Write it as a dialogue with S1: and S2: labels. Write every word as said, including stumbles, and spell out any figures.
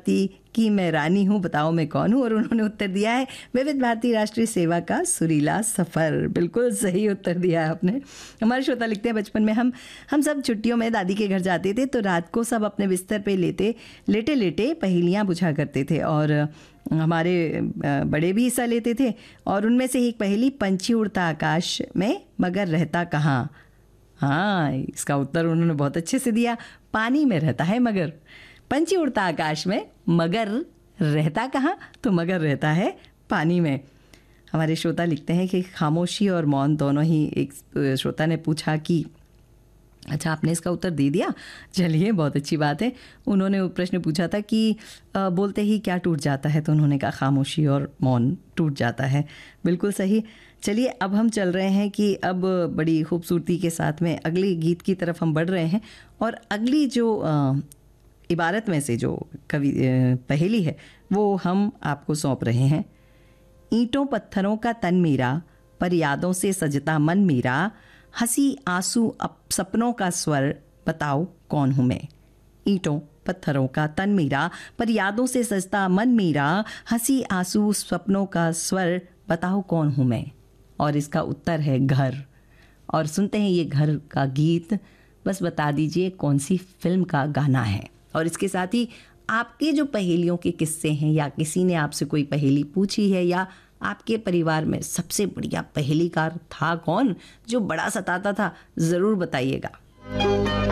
S1: भारती की मैं रानी हूँ, बताओ मैं कौन हूँ। और उन्होंने उत्तर दिया है विविध भारती राष्ट्रीय सेवा का सुरीला सफ़र। बिल्कुल सही उत्तर दिया है आपने। हमारे श्रोता लिखते हैं बचपन में हम हम सब छुट्टियों में दादी के घर जाते थे तो रात को सब अपने बिस्तर पे लेते लेटे लेटे पहेलियाँ बुझा करते थे और हमारे बड़े भी हिस्सा लेते थे। और उनमें से एक पहेली, पंछी उड़ता आकाश में मगर रहता कहाँ। हाँ, इसका उत्तर उन्होंने बहुत अच्छे से दिया, पानी में रहता है मगर। पंछी उड़ता आकाश में मगर रहता कहाँ, तो मगर रहता है पानी में। हमारे श्रोता लिखते हैं कि खामोशी और मौन दोनों ही, एक श्रोता ने पूछा कि अच्छा आपने इसका उत्तर दे दिया, चलिए बहुत अच्छी बात है। उन्होंने प्रश्न पूछा था कि आ, बोलते ही क्या टूट जाता है, तो उन्होंने कहा खामोशी और मौन टूट जाता है। बिल्कुल सही। चलिए अब हम चल रहे हैं कि अब बड़ी खूबसूरती के साथ में अगले गीत की तरफ हम बढ़ रहे हैं। और अगली जो आ, इबारत में से जो कवि पहेली है वो हम आपको सौंप रहे हैं। ईंटों पत्थरों का तन मेरा, पर यादों से सजता मन मेरा, हंसी आंसू अप सपनों का स्वर, बताओ कौन हूँ मैं। ईंटों पत्थरों का तन मेरा, पर यादों से सजता मन मेरा, हंसी आंसू सपनों का स्वर, बताओ कौन हूँ मैं। और इसका उत्तर है घर। और सुनते हैं ये घर का गीत, बस बता दीजिए कौन सी फिल्म का गाना है। और इसके साथ ही आपके जो पहेलियों के किस्से हैं, या किसी ने आपसे कोई पहेली पूछी है, या आपके परिवार में सबसे बढ़िया पहेलीकार था कौन जो बड़ा सताता था, ज़रूर बताइएगा।